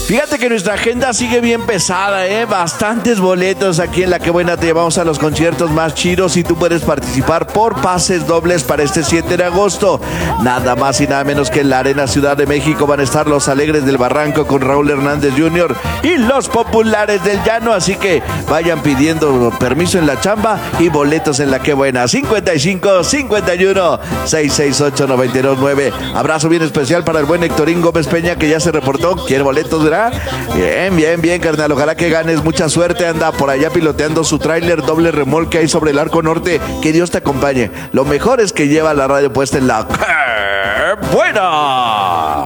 Fíjate que nuestra agenda sigue bien pesada, bastantes boletos aquí en La Que Buena. Te llevamos a los conciertos más chidos y tú puedes participar por pases dobles para este 7 de agosto. Nada más y nada menos que en la Arena Ciudad de México van a estar los Alegres del Barranco con Raúl Hernández Jr. y los Populares del Llano, así que vayan pidiendo permiso en la chamba y boletos en La Que Buena. 55 51 668 929. Abrazo bien especial para el buen Héctorín Gómez Peña, que ya se reportó. ¿Quiere boletos, verdad? Bien, carnal. Ojalá que ganes. Mucha suerte. Anda por allá piloteando su tráiler doble remolque ahí sobre el Arco Norte. Que Dios te acompañe. Lo mejor es que lleva la radio puesta en La Que Buena.